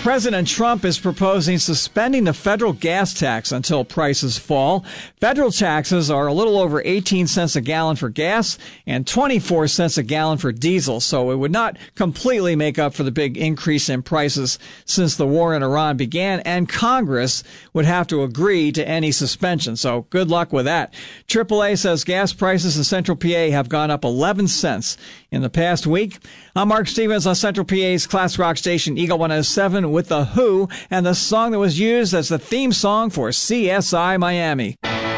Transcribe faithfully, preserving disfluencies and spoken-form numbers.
President Trump is proposing suspending the federal gas tax until prices fall. Federal taxes are a little over eighteen cents a gallon for gas and twenty-four cents a gallon for diesel, so it would not completely make up for the big increase in prices since the war in Iran began, and Congress would have to agree to any suspension, so good luck with that. triple A says gas prices in Central P A have gone up eleven cents in the past week. I'm Mark Stevens on Central P A's class rock station Eagle one oh seven with The Who and the song that was used as the theme song for C S I Miami.